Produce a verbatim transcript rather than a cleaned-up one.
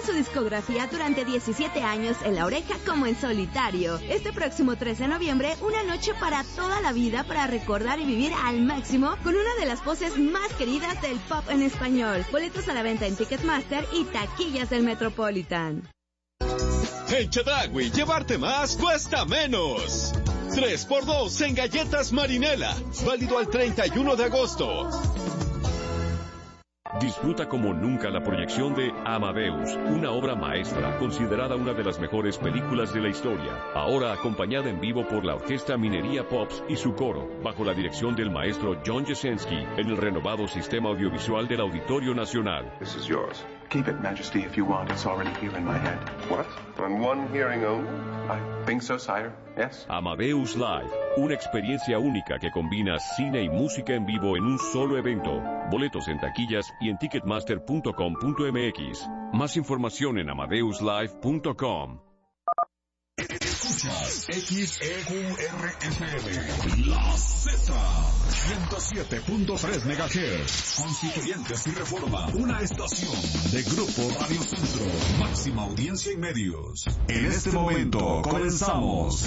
su discografía durante diecisiete años en la oreja como en solitario. Este próximo trece de noviembre, una noche para toda la vida para recordar y vivir al máximo con una de las voces más queridas del pop en español. Boletos a la venta en Ticketmaster y taquillas del Metropolitan. En Chedraui, llevarte más cuesta menos. tres por dos en galletas Marinela. Válido al treinta y uno de agosto. Disfruta como nunca la proyección de Amadeus, una obra maestra, considerada una de las mejores películas de la historia. Ahora acompañada en vivo por la Orquesta Minería Pops y su coro, bajo la dirección del maestro John Jasenski, en el renovado sistema audiovisual del Auditorio Nacional. This is yours. Keep it, Majesty, if you want. It's already here in my head. What? On one hearing only? I think so, sire. Yes. Amadeus Live, una experiencia única que combina cine y música en vivo en un solo evento. Boletos en taquillas y en ticketmaster punto com punto m x. Más información en amadeus live punto com. Escuchas X E Q R F M, La Z, ciento siete punto tres megahertz. Constituyentes y Reforma, una estación de Grupo Radio Centro, máxima audiencia y medios. En este momento comenzamos